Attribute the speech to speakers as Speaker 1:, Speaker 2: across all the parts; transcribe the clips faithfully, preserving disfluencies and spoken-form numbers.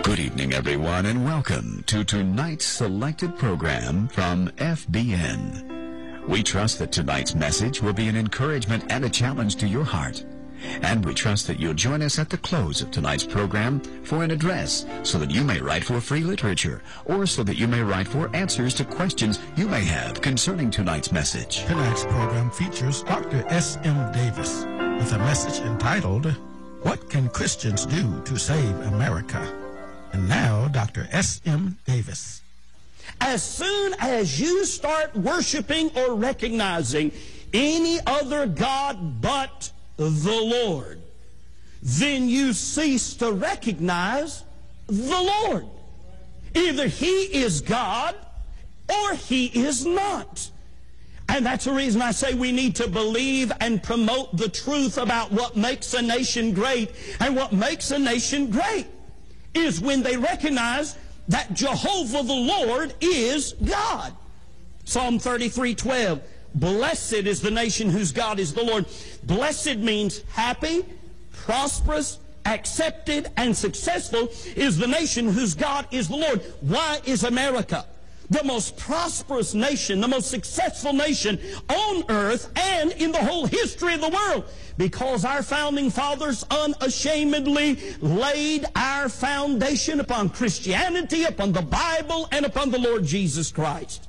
Speaker 1: Good evening, everyone, and welcome to tonight's selected program from F B N. We trust that tonight's message will be an encouragement and a challenge to your heart. And we trust that you'll join us at the close of tonight's program for an address so that you may write for free literature or so that you may write for answers to questions you may have concerning tonight's message.
Speaker 2: Tonight's program features Doctor S M Davis with a message entitled, What Can Christians Do to Save America? And now, Doctor S M Davis.
Speaker 3: As soon as you start worshiping or recognizing any other God but the Lord, then you cease to recognize the Lord. Either He is God or He is not. And that's the reason I say we need to believe and promote the truth about what makes a nation great. And what makes a nation great is when they recognize that Jehovah the Lord is God. Psalm thirty-three twelve. Blessed is the nation whose God is the Lord. Blessed means happy, prosperous, accepted, and successful is the nation whose God is the Lord. Why is America the most prosperous nation, the most successful nation on earth and in the whole history of the world? Because our founding fathers unashamedly laid our foundation upon Christianity, upon the Bible, and upon the Lord Jesus Christ.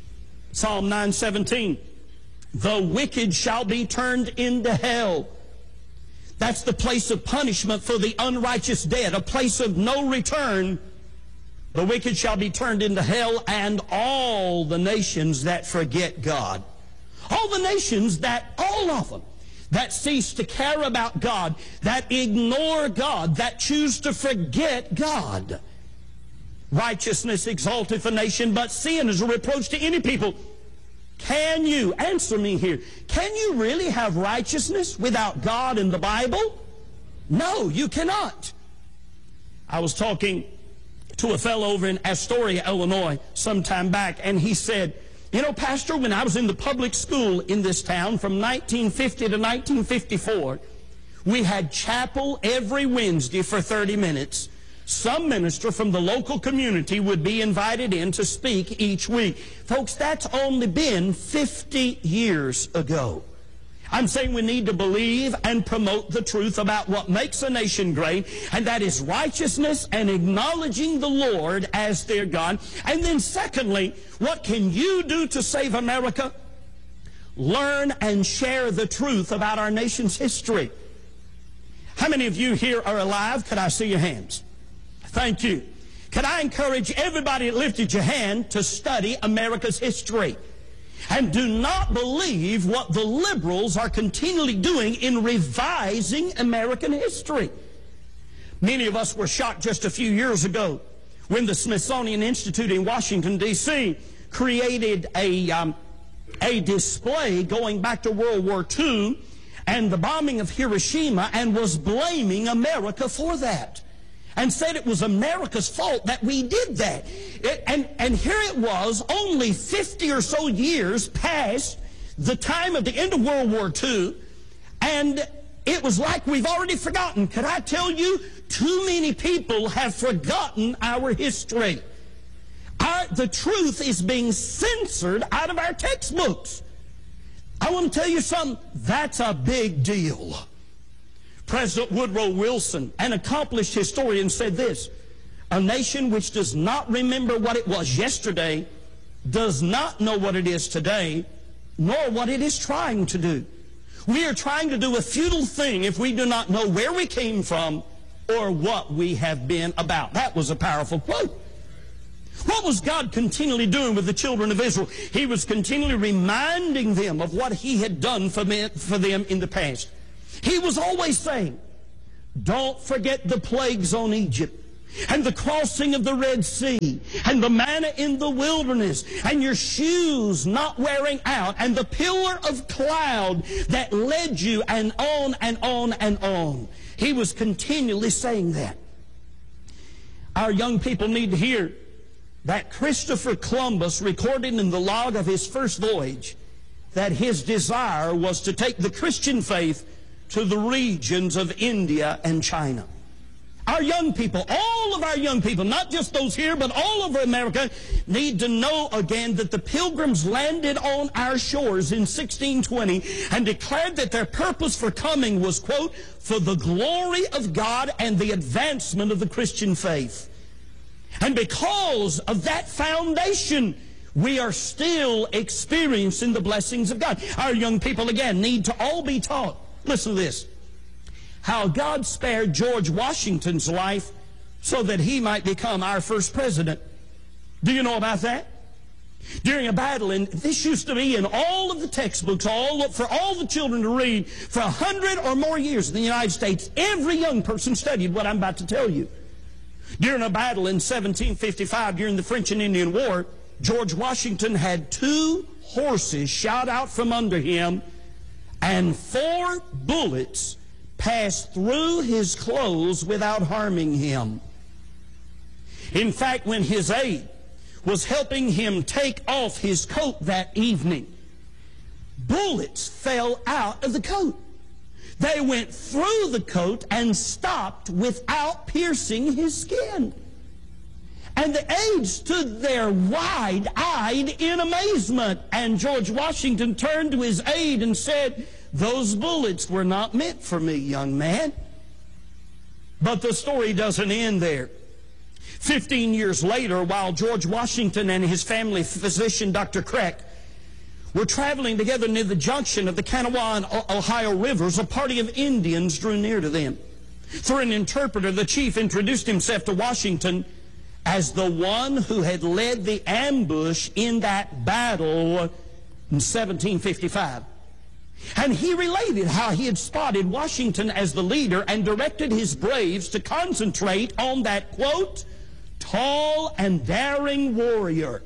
Speaker 3: Psalm nine seventeen, the wicked shall be turned into hell. That's the place of punishment for the unrighteous dead, a place of no return. The wicked shall be turned into hell, and all the nations that forget God. All the nations that, all of them, that cease to care about God, that ignore God, that choose to forget God. Righteousness exalteth a nation, but sin is a reproach to any people. Can you, answer me here, can you really have righteousness without God in the Bible? No, you cannot. I was talking to a fellow over in Astoria, Illinois, some time back, and he said, you know, Pastor, when I was in the public school in this town from nineteen fifty to nineteen fifty-four, we had chapel every Wednesday for thirty minutes. Some minister from the local community would be invited in to speak each week. Folks, that's only been fifty years ago. I'm saying we need to believe and promote the truth about what makes a nation great, and that is righteousness and acknowledging the Lord as their God. And then secondly, what can you do to save America? Learn and share the truth about our nation's history. How many of you here are alive? Could I see your hands? Thank you. Could I encourage everybody that lifted your hand to study America's history? And do not believe what the liberals are continually doing in revising American history. Many of us were shocked just a few years ago when the Smithsonian Institute in Washington, D C created a, um, a display going back to World War Two and the bombing of Hiroshima, and was blaming America for that, and said it was America's fault that we did that. It, and, and here it was, only fifty or so years past the time of the end of World War Two, and it was like we've already forgotten. Could I tell you, too many people have forgotten our history. Our, the truth is being censored out of our textbooks. I want to tell you something, that's a big deal. President Woodrow Wilson, an accomplished historian, said this: a nation which does not remember what it was yesterday does not know what it is today, nor what it is trying to do. We are trying to do a futile thing if we do not know where we came from or what we have been about. That was a powerful quote. What was God continually doing with the children of Israel? He was continually reminding them of what He had done for them in the past. He was always saying, don't forget the plagues on Egypt, and the crossing of the Red Sea, and the manna in the wilderness, and your shoes not wearing out, and the pillar of cloud that led you, and on and on and on. He was continually saying that. Our young people need to hear that Christopher Columbus recorded in the log of his first voyage that his desire was to take the Christian faith to the regions of India and China. Our young people, all of our young people, not just those here, but all over America, need to know again that the Pilgrims landed on our shores in sixteen twenty and declared that their purpose for coming was, quote, for the glory of God and the advancement of the Christian faith. And because of that foundation, we are still experiencing the blessings of God. Our young people, again, need to all be taught. Listen to this. How God spared George Washington's life so that he might become our first president. Do you know about that? During a battle, and this used to be in all of the textbooks, all for all the children to read for a hundred or more years in the United States, every young person studied what I'm about to tell you. During a battle in seventeen fifty-five, during the French and Indian War, George Washington had two horses shot out from under him, and four bullets passed through his clothes without harming him. In fact, when his aide was helping him take off his coat that evening, bullets fell out of the coat. They went through the coat and stopped without piercing his skin. And the aide stood there wide-eyed in amazement. And George Washington turned to his aide and said, "Those bullets were not meant for me, young man." But the story doesn't end there. Fifteen years later, while George Washington and his family physician, Doctor Crack, were traveling together near the junction of the Kanawha and Ohio rivers, a party of Indians drew near to them. Through an interpreter, the chief introduced himself to Washington as the one who had led the ambush in that battle in seventeen fifty-five. And he related how he had spotted Washington as the leader and directed his braves to concentrate on that, quote, tall and daring warrior.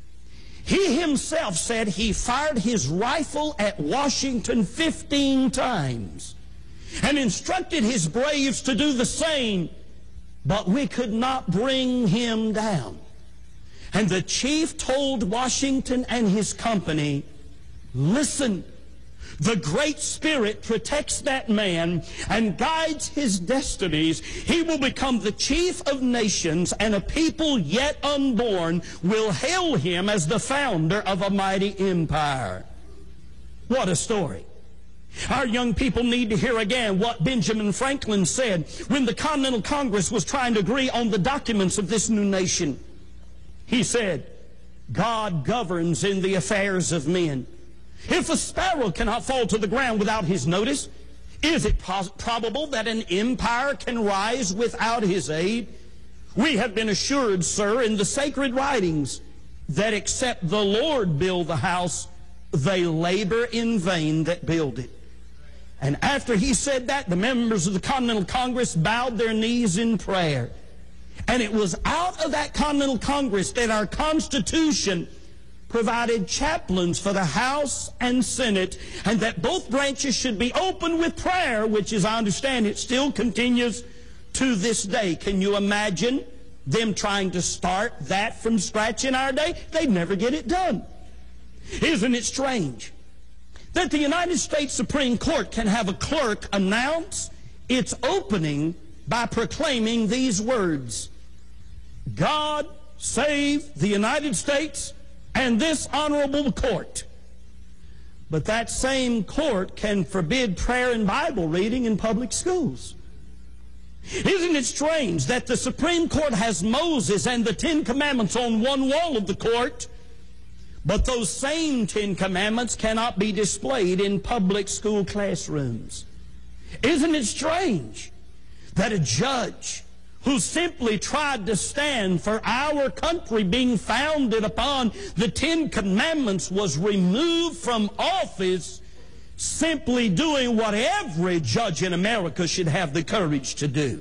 Speaker 3: He himself said he fired his rifle at Washington fifteen times and instructed his braves to do the same, but we could not bring him down. And the chief told Washington and his company, "Listen, the Great Spirit protects that man and guides his destinies. He will become the chief of nations, and a people yet unborn will hail him as the founder of a mighty empire." What a story. Our young people need to hear again what Benjamin Franklin said when the Continental Congress was trying to agree on the documents of this new nation. He said, "God governs in the affairs of men. If a sparrow cannot fall to the ground without his notice, is it probable that an empire can rise without his aid? We have been assured, sir, in the sacred writings, that except the Lord build the house, they labor in vain that build it." And after he said that, the members of the Continental Congress bowed their knees in prayer. And it was out of that Continental Congress that our Constitution provided chaplains for the House and Senate, and that both branches should be open with prayer, which, as I understand it, still continues to this day. Can you imagine them trying to start that from scratch in our day? They'd never get it done. Isn't it strange that the United States Supreme Court can have a clerk announce its opening by proclaiming these words, "God save the United States and this honorable court"? But that same court can forbid prayer and Bible reading in public schools. Isn't it strange that the Supreme Court has Moses and the Ten Commandments on one wall of the court, but those same Ten Commandments cannot be displayed in public school classrooms? Isn't it strange that a judge who simply tried to stand for our country being founded upon the Ten Commandments was removed from office, simply doing what every judge in America should have the courage to do?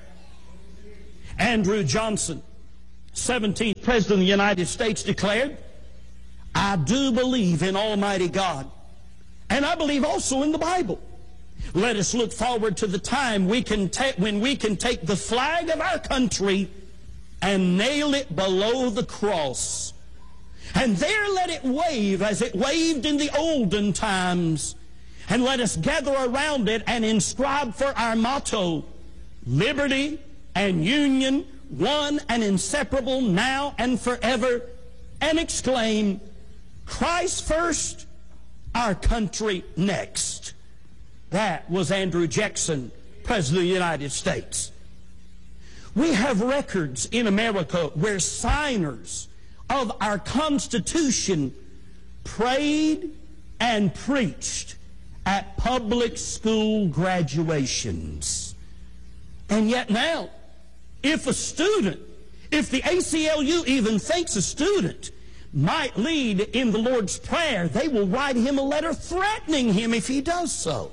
Speaker 3: Andrew Johnson, seventeenth President of the United States, declared, "I do believe in Almighty God, and I believe also in the Bible. Let us look forward to the time we can ta- when we can take the flag of our country and nail it below the cross. And there let it wave as it waved in the olden times. And let us gather around it and inscribe for our motto, liberty and union, one and inseparable, now and forever, and exclaim, Christ first, our country next. That was Andrew Jackson, President of the United States. We have records in America where signers of our Constitution prayed and preached at public school graduations. And yet now, if a student, if the A C L U even thinks a student might lead in the Lord's Prayer, they will write him a letter threatening him if he does so.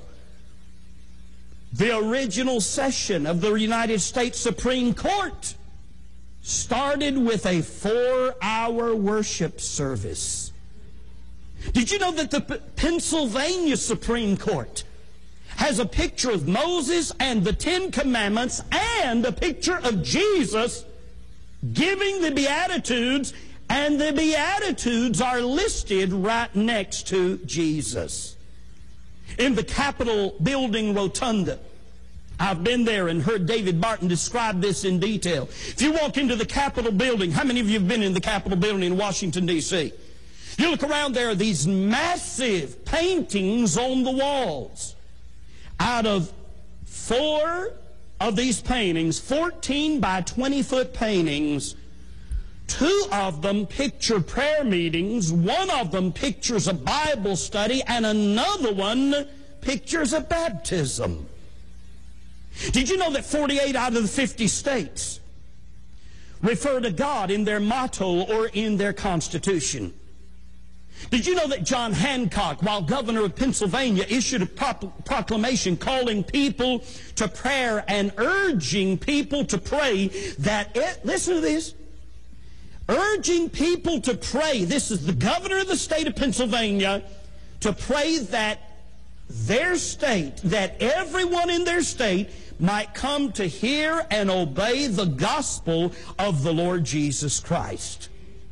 Speaker 3: The original session of the United States Supreme Court started with a four-hour worship service. Did you know that the P- Pennsylvania Supreme Court has a picture of Moses and the Ten Commandments and a picture of Jesus giving the Beatitudes, and the Beatitudes are listed right next to Jesus? In the Capitol building rotunda, I've been there and heard David Barton describe this in detail. If you walk into the Capitol building, how many of you have been in the Capitol building in Washington, D C? You look around, there are these massive paintings on the walls. Out of four of these paintings, fourteen by twenty foot paintings, two of them picture prayer meetings, one of them pictures a Bible study, and another one pictures a baptism. Did you know that forty-eight out of the fifty states refer to God in their motto or in their constitution? Did you know that John Hancock, while governor of Pennsylvania, issued a proclamation calling people to prayer and urging people to pray that, it, listen to this, urging people to pray, this is the governor of the state of Pennsylvania, to pray that their state, that everyone in their state might come to hear and obey the gospel of the Lord Jesus Christ.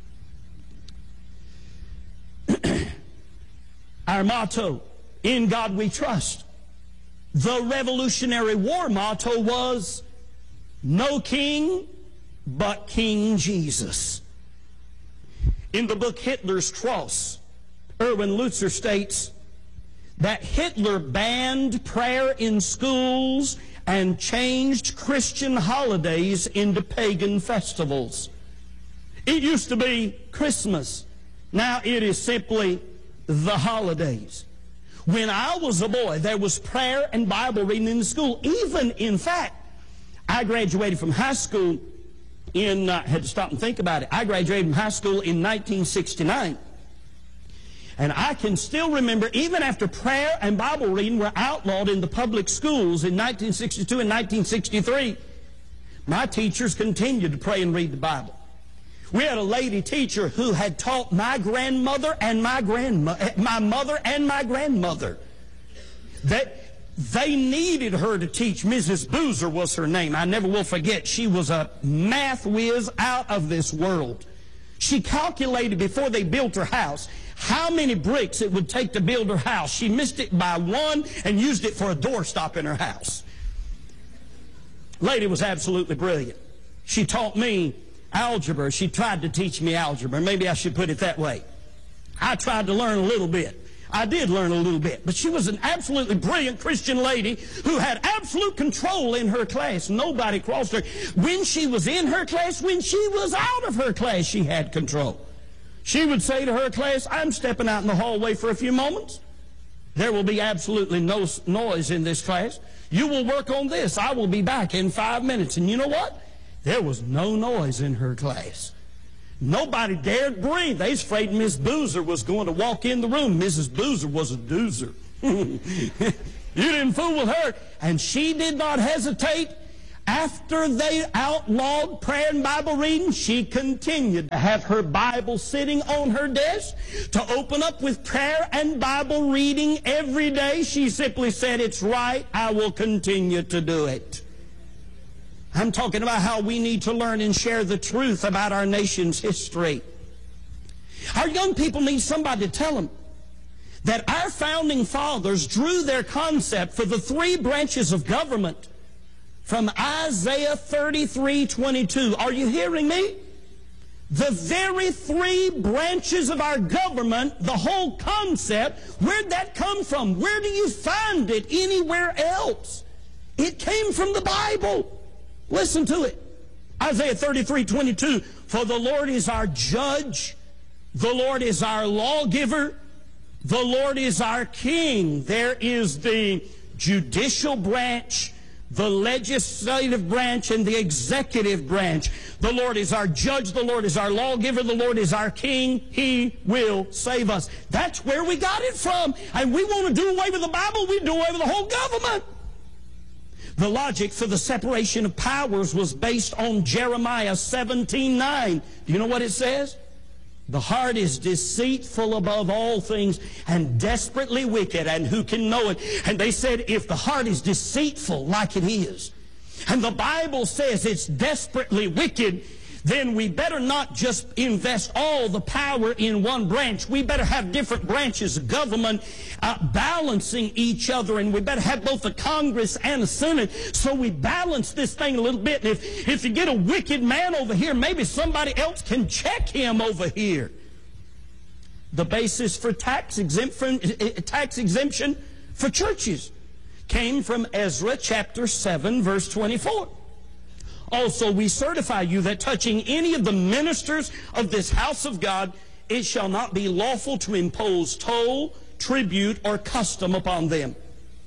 Speaker 3: Our motto, in God we trust. The Revolutionary War motto was, no king but King Jesus. In the book Hitler's Cross, Erwin Lutzer states that Hitler banned prayer in schools and changed Christian holidays into pagan festivals. It used to be Christmas. Now it is simply the holidays. When I was a boy, there was prayer and Bible reading in the school. Even, in fact, I graduated from high school in, I uh, had to stop and think about it. I graduated from high school in nineteen sixty-nine. And I can still remember, even after prayer and Bible reading were outlawed in the public schools in nineteen sixty-two and nineteen sixty-three, my teachers continued to pray and read the Bible. We had a lady teacher who had taught my grandmother and my grandmother, my mother and my grandmother. That they needed her to teach. Missus Boozer was her name. I never will forget. She was a math whiz out of this world. She calculated before they built her house how many bricks it would take to build her house. She missed it by one and used it for a doorstop in her house. Lady was absolutely brilliant. She taught me algebra. She tried to teach me algebra. Maybe I should put it that way. I tried to learn a little bit. I did learn a little bit. But she was an absolutely brilliant Christian lady who had absolute control in her class. Nobody crossed her. When she was in her class, when she was out of her class, she had control. She would say to her class, I'm stepping out in the hallway for a few moments. There will be absolutely no noise in this class. You will work on this. I will be back in five minutes. And you know what? There was no noise in her class. Nobody dared breathe. They was afraid Miss Boozer was going to walk in the room. Missus Boozer was a doozer. You didn't fool with her. And she did not hesitate. After they outlawed prayer and Bible reading, she continued to have her Bible sitting on her desk, to open up with prayer and Bible reading every day. She simply said, it's right, I will continue to do it. I'm talking about how we need to learn and share the truth about our nation's history. Our young people need somebody to tell them that our founding fathers drew their concept for the three branches of government from Isaiah thirty-three twenty-two. Are you hearing me? The very three branches of our government, the whole concept, where'd that come from? Where do you find it anywhere else? It came from the Bible. Listen to it. Isaiah thirty-three twenty-two, for the Lord is our judge, the Lord is our lawgiver, the Lord is our king. There is the judicial branch, the legislative branch, and the executive branch. The Lord is our judge, the Lord is our lawgiver, the Lord is our king. He will save us. That's where we got it from. And we want to do away with the Bible, we do away with the whole government. The logic for the separation of powers was based on Jeremiah seventeen nine. Do you know what it says? The heart is deceitful above all things and desperately wicked, and who can know it? And they said, if the heart is deceitful like it is, and the Bible says it's desperately wicked, then we better not just invest all the power in one branch. We better have different branches of government uh, balancing each other, and we better have both the Congress and the Senate so we balance this thing a little bit. And if, if you get a wicked man over here, maybe somebody else can check him over here. The basis for tax exemption, tax exemption for churches came from Ezra chapter seven, verse twenty-four. Also, we certify you that touching any of the ministers of this house of God, it shall not be lawful to impose toll, tribute, or custom upon them.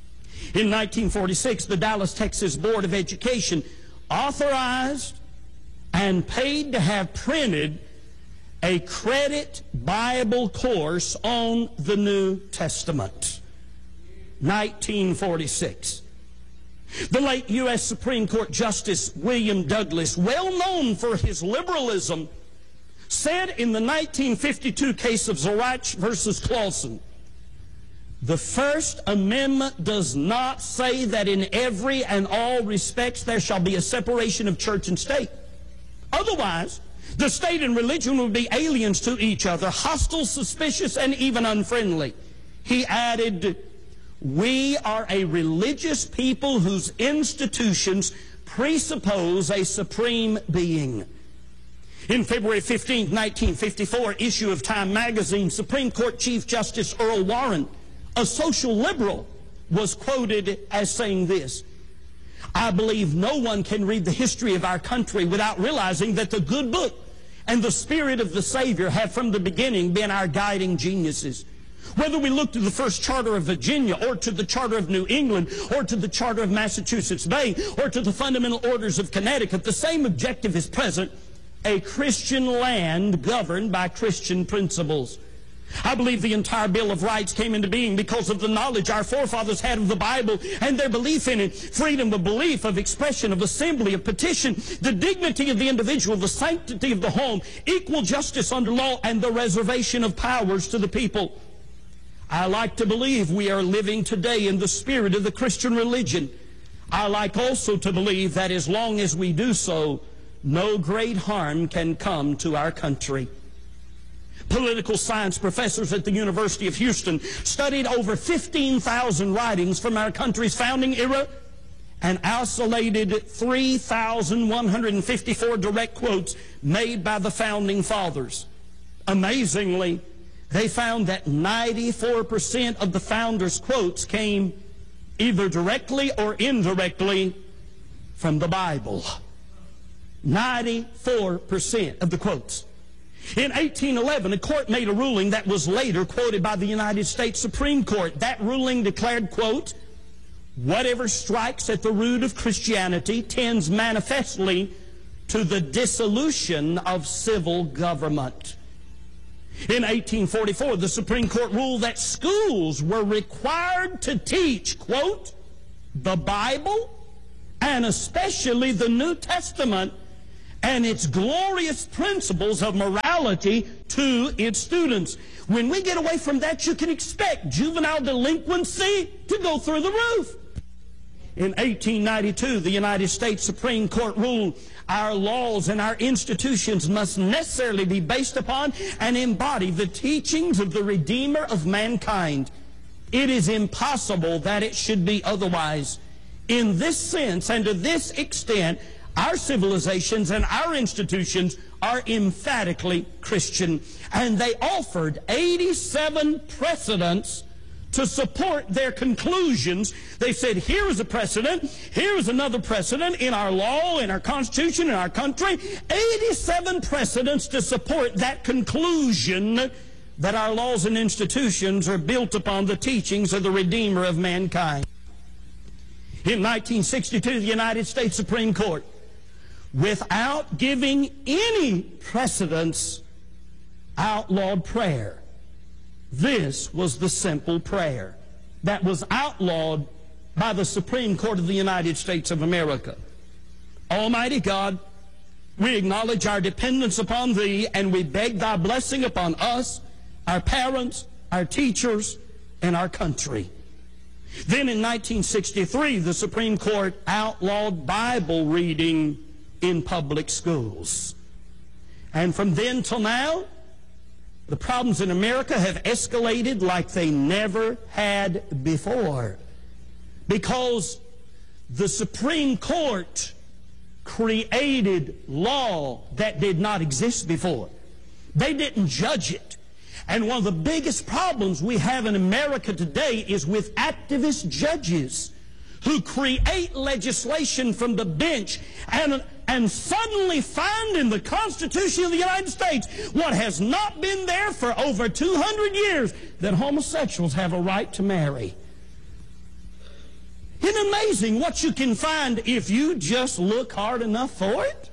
Speaker 3: In nineteen forty-six, the Dallas, Texas Board of Education authorized and paid to have printed a credit Bible course on the New Testament. nineteen forty-six. The late U S Supreme Court Justice William Douglas, well known for his liberalism, said in the nineteen fifty-two case of Zorach versus Clausen, the First Amendment does not say that in every and all respects there shall be a separation of church and state. Otherwise, the state and religion would be aliens to each other, hostile, suspicious, and even unfriendly. He added, we are a religious people whose institutions presuppose a supreme being. In February fifteenth, nineteen fifty-four, issue of Time magazine, Supreme Court Chief Justice Earl Warren, a social liberal, was quoted as saying this, I believe no one can read the history of our country without realizing that the good book and the spirit of the Savior have from the beginning been our guiding geniuses. Whether we look to the first charter of Virginia, or to the charter of New England, or to the charter of Massachusetts Bay, or to the fundamental orders of Connecticut, the same objective is present, a Christian land governed by Christian principles. I believe the entire Bill of Rights came into being because of the knowledge our forefathers had of the Bible and their belief in it. Freedom of belief, of expression, of assembly, of petition, the dignity of the individual, the sanctity of the home, equal justice under law, and the reservation of powers to the people. I like to believe we are living today in the spirit of the Christian religion. I like also to believe that as long as we do so, no great harm can come to our country. Political science professors at the University of Houston studied over fifteen thousand writings from our country's founding era and isolated three thousand one hundred fifty-four direct quotes made by the founding fathers. Amazingly, they found that ninety-four percent of the founders' quotes came either directly or indirectly from the Bible. ninety-four percent of the quotes. In eighteen eleven, a court made a ruling that was later quoted by the United States Supreme Court. That ruling declared, quote, whatever strikes at the root of Christianity tends manifestly to the dissolution of civil government. In eighteen forty-four, the Supreme Court ruled that schools were required to teach, quote, the Bible and especially the New Testament and its glorious principles of morality to its students. When we get away from that, you can expect juvenile delinquency to go through the roof. In eighteen ninety-two, the United States Supreme Court ruled our laws and our institutions must necessarily be based upon and embody the teachings of the Redeemer of mankind. It is impossible that it should be otherwise. In this sense and to this extent, our civilizations and our institutions are emphatically Christian. And they offered eighty-seven precedents to support their conclusions. They said, here is a precedent, here is another precedent in our law, in our Constitution, in our country. eighty-seven precedents to support that conclusion that our laws and institutions are built upon the teachings of the Redeemer of mankind. In nineteen sixty-two, the United States Supreme Court, without giving any precedents, outlawed prayer. This was the simple prayer that was outlawed by the Supreme Court of the United States of America. Almighty God, we acknowledge our dependence upon Thee, and we beg Thy blessing upon us, our parents, our teachers, and our country. Then in nineteen sixty-three, the Supreme Court outlawed Bible reading in public schools. And from then till now, the problems in America have escalated like they never had before, because the Supreme Court created law that did not exist before. They didn't judge it. And one of the biggest problems we have in America today is with activist judges who create legislation from the bench and, and suddenly find in the Constitution of the United States what has not been there for over two hundred years, that homosexuals have a right to marry. Isn't it amazing what you can find if you just look hard enough for it?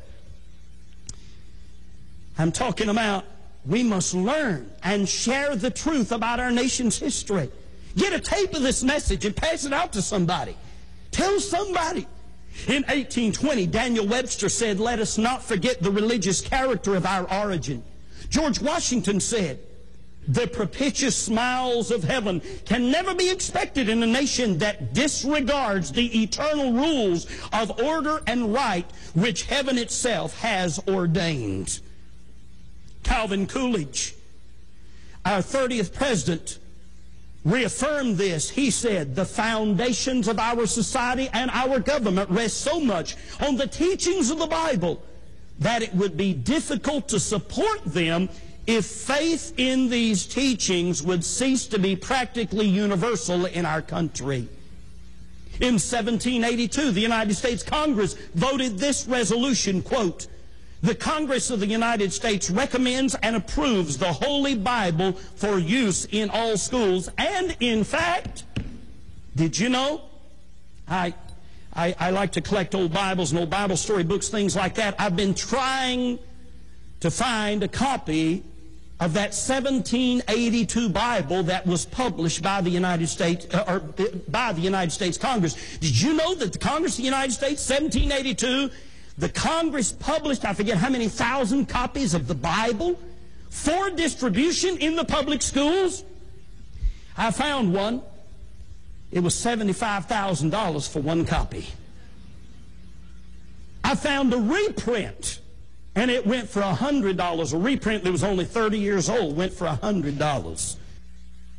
Speaker 3: I'm talking about we must learn and share the truth about our nation's history. Get a tape of this message and pass it out to somebody. Tell somebody. In eighteen twenty, Daniel Webster said, "Let us not forget the religious character of our origin." George Washington said, "The propitious smiles of heaven can never be expected in a nation that disregards the eternal rules of order and right which heaven itself has ordained." Calvin Coolidge, our thirtieth president, reaffirmed this. He said, "The foundations of our society and our government rest so much on the teachings of the Bible that it would be difficult to support them if faith in these teachings would cease to be practically universal in our country." In seventeen eighty-two, the United States Congress voted this resolution, quote, "The Congress of the United States recommends and approves the Holy Bible for use in all schools." And in fact, did you know, I, I, I like to collect old Bibles and old Bible story books, things like that. I've been trying to find a copy of that seventeen eighty-two Bible that was published by the United States, uh, or uh, by the United States Congress. Did you know that the Congress of the United States, seventeen eighty-two, the Congress published, I forget how many thousand copies of the Bible for distribution in the public schools? I found one. It was seventy-five thousand dollars for one copy. I found a reprint, and it went for one hundred dollars. A reprint that was only thirty years old went for one hundred dollars.